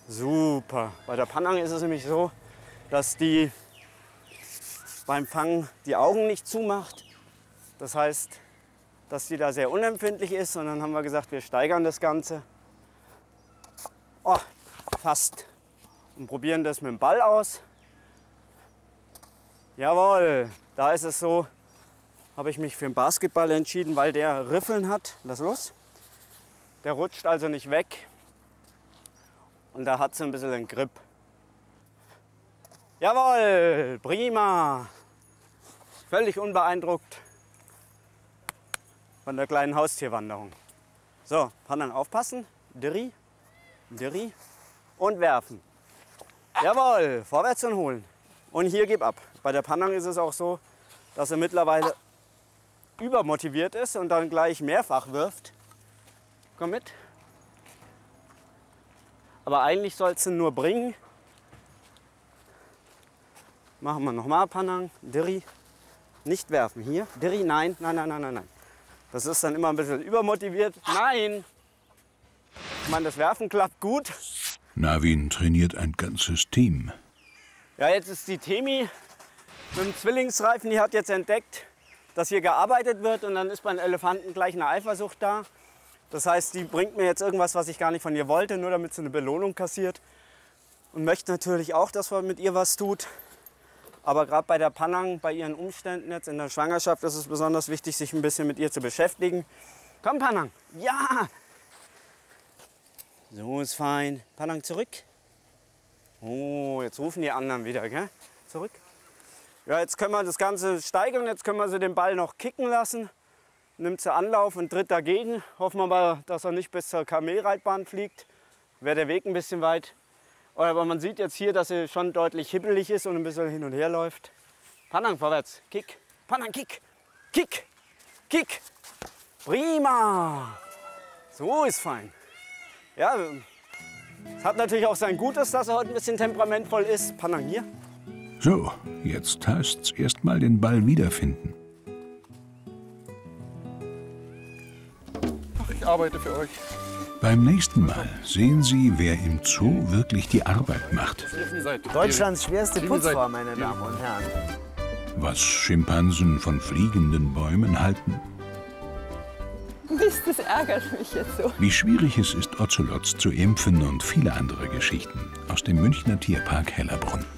Super. Bei der Panang ist es nämlich so, dass die beim Fangen die Augen nicht zumacht. Das heißt, dass die da sehr unempfindlich ist. Und dann haben wir gesagt, wir steigern das Ganze. Oh, fast. Und probieren das mit dem Ball aus. Jawohl, da ist es so, habe ich mich für den Basketball entschieden, weil der Riffeln hat. Lass los. Der rutscht also nicht weg. Und da hat sie ein bisschen den Grip. Jawohl, prima. Völlig unbeeindruckt von der kleinen Haustierwanderung. So, Panang aufpassen. Dirri, Dirri und werfen. Jawohl, vorwärts und holen. Und hier gib ab. Bei der Panang ist es auch so, dass er mittlerweile übermotiviert ist und dann gleich mehrfach wirft. Komm mit. Aber eigentlich soll es ihn nur bringen. Machen wir nochmal Panang. Dirri. Nicht werfen. Hier. Dirri, nein, nein, nein, nein, nein, nein. Das ist dann immer ein bisschen übermotiviert. Nein! Ich meine, das Werfen klappt gut. Navin trainiert ein ganzes Team. Ja, jetzt ist die Temi mit dem Zwillingsreifen, die hat jetzt entdeckt, dass hier gearbeitet wird. Und dann ist beim Elefanten gleich eine Eifersucht da. Das heißt, die bringt mir jetzt irgendwas, was ich gar nicht von ihr wollte, nur damit sie eine Belohnung kassiert. Und möchte natürlich auch, dass man mit ihr was tut. Aber gerade bei der Panang, bei ihren Umständen jetzt in der Schwangerschaft, ist es besonders wichtig, sich ein bisschen mit ihr zu beschäftigen. Komm, Panang. Ja! So ist fein. Panang zurück. Oh, jetzt rufen die anderen wieder, gell? Zurück. Ja, jetzt können wir das Ganze steigern. Jetzt können wir sie den Ball noch kicken lassen. Nimmt sie Anlauf und tritt dagegen. Hoffen wir mal, dass er nicht bis zur Kamelreitbahn fliegt. Wäre der Weg ein bisschen weit. Aber man sieht jetzt hier, dass sie schon deutlich hibbelig ist und ein bisschen hin und her läuft. Panang vorwärts. Kick. Panang, kick. Kick. Kick. Prima. So ist fein. Ja, es hat natürlich auch sein Gutes, dass er heute ein bisschen temperamentvoll ist. Panang hier. So, jetzt heißt's erst mal den Ball wiederfinden. Ach, ich arbeite für euch. Beim nächsten Mal sehen Sie, wer im Zoo wirklich die Arbeit macht. Deutschlands schwerste Putzfrau, meine Damen und Herren. Was Schimpansen von fliegenden Bäumen halten. Mist, das ärgert mich jetzt so. Wie schwierig es ist, Ozelots zu impfen und viele andere Geschichten aus dem Münchner Tierpark Hellerbrunn.